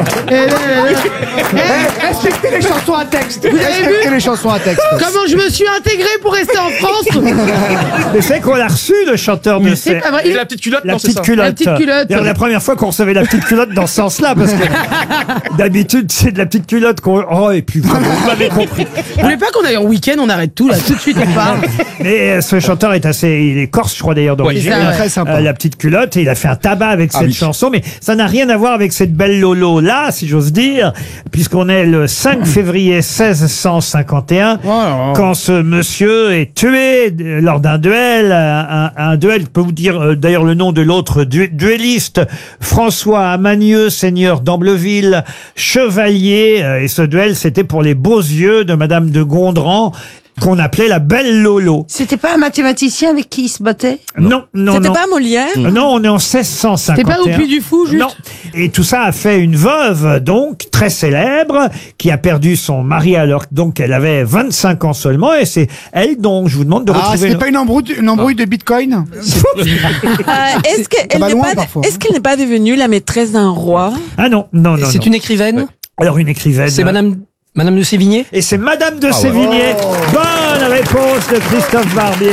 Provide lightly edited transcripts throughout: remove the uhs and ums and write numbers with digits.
Respectez les chansons à texte. Respectez les chansons à texte. Comment je me suis intégré pour rester en France? Mais c'est qu'on l'a reçu, le chanteur de C'est pas vrai. Et la petite culotte, La non, c'est petite ça. culotte. La petite culotte. D'ailleurs, la première fois qu'on recevait la petite culotte dans ce sens-là, parce que d'habitude, c'est de la petite culotte qu'on... Oh, et puis, vous m'avez compris. Vous voulez pas qu'on aille en week-end, on arrête tout là, tout de suite on parle. Mais ce chanteur est assez... Il est corse, je crois, d'ailleurs, d'origine. c'est ça, ouais. Très sympa. La petite culotte, et il a fait un tabac avec cette chanson, mais ça n'a rien à voir avec cette belle Lolo-là, si j'ose dire, puisqu'on est le 5 février 1651, quand ce monsieur est tué lors d'un duel, un duel, je peux vous dire d'ailleurs le nom de l'autre duelliste, François Amanieu, seigneur d'Ambleville, chevalier, et ce duel c'était pour les beaux yeux de Madame de Gondran, qu'on appelait la belle Lolo. C'était pas un mathématicien avec qui il se battait? Non, non, C'était non. pas Molière? Non, on est en 1651. T'es pas au Puy du Fou, juste? Non. Et tout ça a fait une veuve, donc, très célèbre, qui a perdu son mari alors donc elle avait 25 ans seulement, et c'est elle dont je vous demande de Ah, retrouver... c'était pas une embrouille de bitcoin? Est-ce qu'elle va n'est loin, pas, parfois. est-ce qu'elle n'est pas devenue la maîtresse d'un roi? Ah non, non, non. C'est non. une écrivaine. Alors une écrivaine. C'est Madame de Sévigné. Et c'est Madame de Sévigné. Bonne réponse de Christophe Barbier.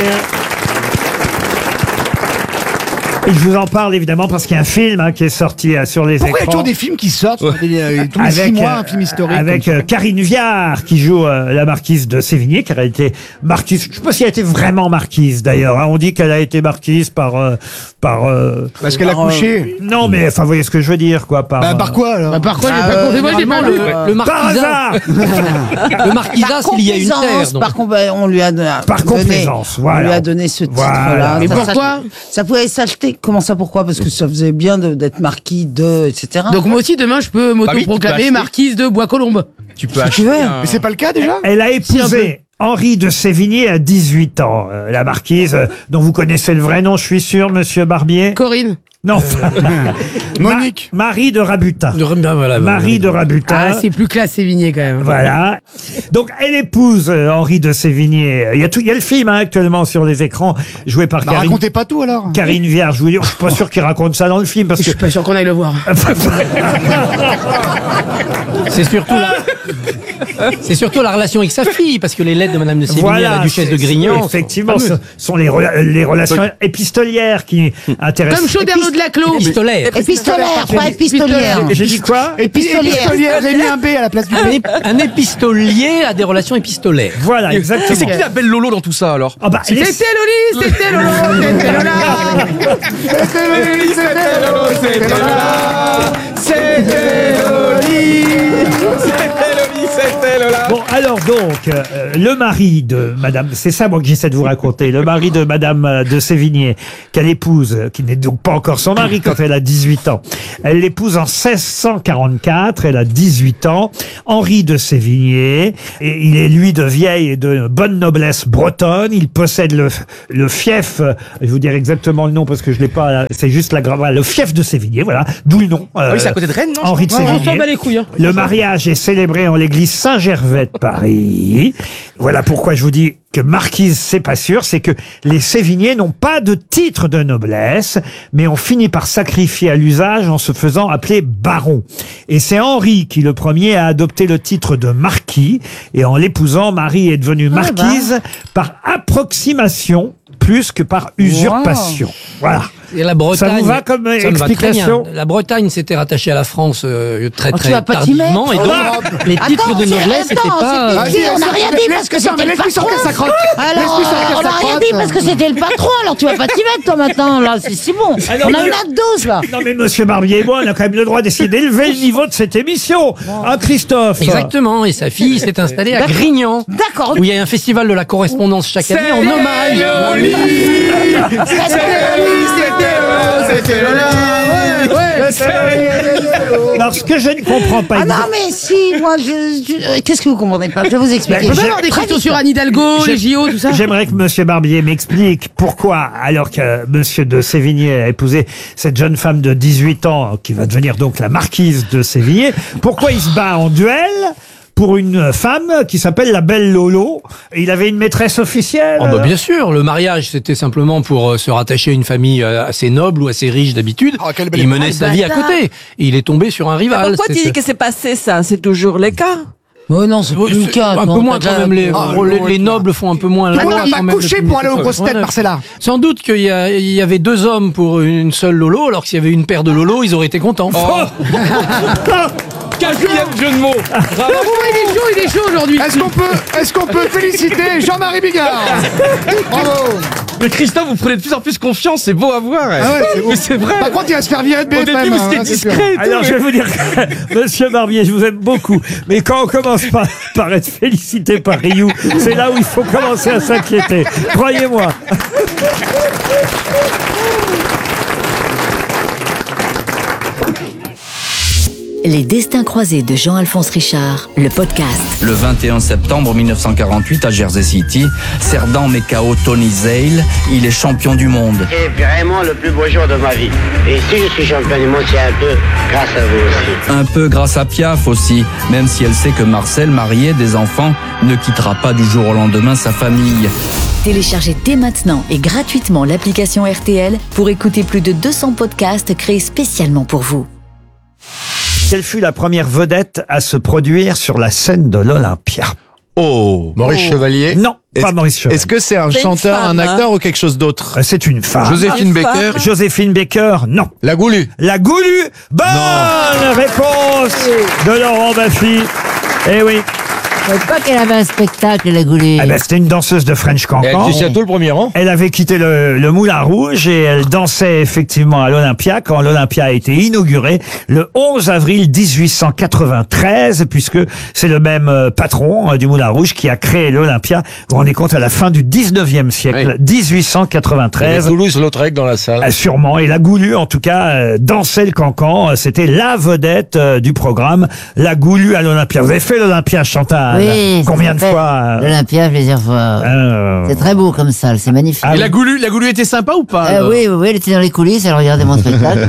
Et je vous en parle évidemment parce qu'il y a un film qui est sorti sur les Pourquoi il y a écrans. toujours des films qui sortent tous les 6 mois, un film historique avec comme ça. Karine Viard qui joue la marquise de Sévigné, car elle a été marquise. Je sais pas si elle a été vraiment marquise d'ailleurs. Hein. On dit qu'elle a été marquise par Parce qu'elle a couché. non, mais enfin, vous voyez ce que je veux dire, quoi. Par quoi alors? Bah, par quoi j'ai pas compris? Moi j'ai pas lu. Le Par marquisat. hasard. Le marquisat, s'il y a une terre. donc. Par contre, on lui a donné. Par complaisance, voilà. On lui a donné ce Voilà. titre-là. Mais Ça pourquoi? Ça pouvait s'acheter. Comment ça, pourquoi? Parce que ça faisait bien d'être marquis de, etc. Donc moi aussi demain je peux oui, tu peux m'autoproclamer acheter. marquise de Bois-Colombes. Tu peux acheter. Mais c'est pas le cas déjà? Elle a épousé Henri de Sévigné à 18 ans. La marquise, dont vous connaissez le vrai nom, je suis sûr, monsieur Barbier. Corinne. Non. Monique. Marie de Rabutin. Voilà, Marie de Rabutin. Ah c'est plus classe Sévigné quand même. Voilà. Donc, elle épouse Henri de Sévigné. Il y a le film actuellement sur les écrans, joué par Bah, racontez pas tout alors. Karine Viard. Je vous dis, je suis pas sûr qu'il raconte ça dans le film parce Je que. suis pas sûr qu'on aille le voir. C'est surtout la relation avec sa fille, parce que les lettres de Madame de Sévigné à Voilà, la duchesse de Grignan. effectivement, ce sont les relations épistolières qui intéressent. Comme Chauderlot de la Clos. Épistolaire. Épistolaire, pas épistolière. J'ai dit quoi? Épistolière. J'ai mis un B à la place du B. Un épistolier a des relations épistolaires. Voilà, Et exactement. c'est qui la belle Lolo dans tout ça alors? Ah bah, C'était Loli, c'était Lolo, c'était Lola. Bon, alors donc, le mari de Madame, c'est ça moi que j'essaie de vous raconter, le mari de Madame de Sévigné, qu'elle épouse, qui n'est donc pas encore son mari quand elle a 18 ans. Elle l'épouse en 1644, elle a 18 ans, Henri de Sévigné, et il est lui de vieille et de bonne noblesse bretonne, il possède le fief, je vous dire exactement le nom parce que je l'ai pas, c'est juste la grave, le fief de Sévigné, voilà, d'où le nom. Oui, c'est à côté de Rennes, non? Henri de On Sévigné. s'en bat les couilles. Hein. Le mariage est célébré en l'église Saint-Gervais de Paris. Voilà pourquoi je vous dis que marquise, c'est pas sûr, c'est que les Sévignés n'ont pas de titre de noblesse, mais ont fini par sacrifier à l'usage en se faisant appeler baron. Et c'est Henri qui, le premier, a adopté le titre de marquis, et en l'épousant, Marie est devenue marquise par approximation plus que par usurpation. Voilà. Et la Bretagne, Ça vous va comme ça me va très explication? bien. La Bretagne s'était rattachée à la France très tu très vas pas t'y tardivement, et mettre. donc les titres de noblesse n'étaient pas. On n'a rien dit parce que c'était le patron. Alors, on n'a rien dit parce que c'était le patron. Alors, tu vas pas t'y mettre, toi, maintenant. Là, c'est bon. Alors, On a une autre dose, là. Non mais monsieur Barbier et moi, on a quand même le droit d'essayer d'élever le niveau de cette émission. Ah Christophe. Exactement, et sa fille s'est installée à Grignan, D'accord. où il y a un festival de la correspondance chaque année en hommage. Alors ce que je ne comprends pas. Ah non, mais si, moi, qu'est-ce que vous comprenez pas? Je vais vous expliquer. On peut pas avoir des questions sur Anne Hidalgo, les JO, tout ça. J'aimerais que monsieur Barbier m'explique pourquoi, alors que monsieur de Sévigné a épousé cette jeune femme de 18 ans, qui va devenir donc la marquise de Sévigné, pourquoi il se bat en duel pour une femme qui s'appelle la Belle Lolo. Et il avait une maîtresse officielle. Oh bah bien sûr, le mariage c'était simplement pour se rattacher à une famille assez noble ou assez riche d'habitude. Ah, quelle belle Il menait époque. sa vie à côté. Et il est tombé sur un rival. Pourquoi tu dis que c'est passé ça? C'est toujours le cas. Oh non, c'est plus le cas. Un peu moins quand même. Les nobles font un peu moins la Toi, loi. il quand a même, couché depuis pour aller aux 1989. grosses têtes, Marcella. Sans doute qu'il y avait 2 hommes pour une seule Lolo, alors que s'il y avait une paire de Lolo, ils auraient été contents. Quatrième jeu de mots. Bravo. Il est chaud aujourd'hui. Est-ce qu'on peut féliciter Jean-Marie Bigard? Bravo. Mais Christophe, vous prenez de plus en plus confiance, c'est beau à voir. Ah ouais, c'est beau. Mais c'est vrai. Par contre, il va se faire virer de Au BFM. début, vous hein, étiez c'est sûr. discret et tout. Alors, je vais vous dire, Monsieur Barbier, je vous aime beaucoup, mais quand on commence par être félicité par Ryu, c'est là où il faut commencer à s'inquiéter. Croyez-moi. Les destins croisés de Jean-Alphonse Richard, le podcast. Le 21 septembre 1948 à Jersey City, Cerdan Mekao Tony Zale, il est champion du monde. C'est vraiment le plus beau jour de ma vie. Et si je suis champion du monde, c'est un peu grâce à vous aussi. Un peu grâce à Piaf aussi, même si elle sait que Marcel, marié, des enfants, ne quittera pas du jour au lendemain sa famille. Téléchargez dès maintenant et gratuitement l'application RTL pour écouter plus de 200 podcasts créés spécialement pour vous. Quelle fut la première vedette à se produire sur la scène de l'Olympia? Oh, Maurice Chevalier. Non, pas Maurice Chevalier. Est-ce que c'est un C'est une chanteur, femme, un acteur ou quelque chose d'autre? C'est une femme. Joséphine Une Baker. femme. Joséphine Baker, non. La Goulue. La Goulue, bonne réponse de Laurent Baffy. Eh oui, Je savais pas qu'elle avait un spectacle, la Goulée. eh ben, c'était une danseuse de French Cancan. le premier rang. Elle avait quitté le Moulin Rouge et elle dansait effectivement à l'Olympia quand l'Olympia a été inauguré le 11 avril 1893, puisque c'est le même patron du Moulin Rouge qui a créé l'Olympia. Vous vous rendez compte, à la fin du 19e siècle, 1893. Toulouse-Lautrec dans la salle. Sûrement. Et la Goulue, en tout cas, dansait le cancan. C'était la vedette du programme. La Goulue à l'Olympia. Vous avez fait l'Olympia, Chantal? Oui, Combien de ça fait fois? L'Olympia, plusieurs fois. C'est très beau comme salle, c'est magnifique. Ah Et la Goulue était sympa ou pas? Oui, elle était dans les coulisses, elle regardait mon spectacle.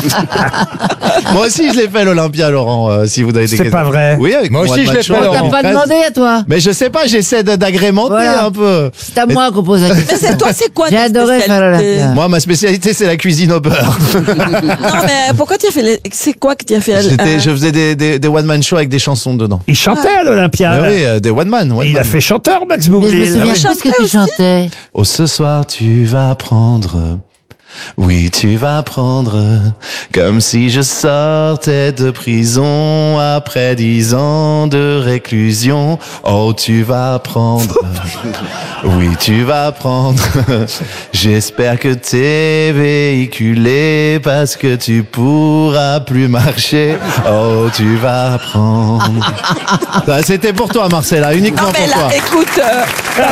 Moi aussi, je l'ai fait l'Olympia, Laurent, si vous avez des C'est pas vrai. Oui, avec moi aussi, je l'ai fait, On t'a pas demandé à toi. Mais je sais pas, j'essaie d'agrémenter Voilà. un peu. C'est à moi qu'on pose la question. Mais c'est toi, c'est quoi J'ai ta adoré faire spécialité? l'Olympia. Moi, ma spécialité, c'est la cuisine au beurre. Non, mais pourquoi tu as fait c'est quoi que tu as fait? Je faisais des one-man shows avec des chansons dedans. Il chantait à l'Olympia. Mais oui, des one-man. Et il a fait chanteur, Max Mais je me Boublil. souviens plus ce que tu chantais. Oh, ce soir, tu vas prendre. Oui, tu vas prendre. Comme si je sortais de prison après 10 ans de réclusion. Oh, tu vas prendre. Oui, tu vas prendre. J'espère que t'es véhiculé parce que tu pourras plus marcher. Oh, tu vas prendre. Ah, c'était pour toi, Marcella, uniquement Non, mais pour là, toi. écoute,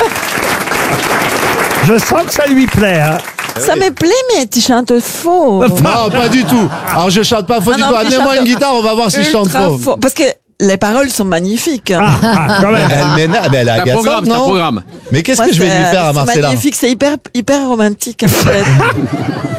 Je sens que ça lui plaît. Hein. ça me plaît, mais tu chantes faux. Non, pas du tout. Alors je chante pas faux Ah du non, tout. tu Amenez-moi chantes une guitare, on va voir si je chante Ultra faux. faux. Parce que les paroles sont magnifiques. Quand même. Elle m'énerve, elle est C'est un agaçante, programme, c'est un non programme. Mais qu'est-ce Moi, que je vais lui faire à c'est Marcella? magnifique, c'est hyper romantique en fait.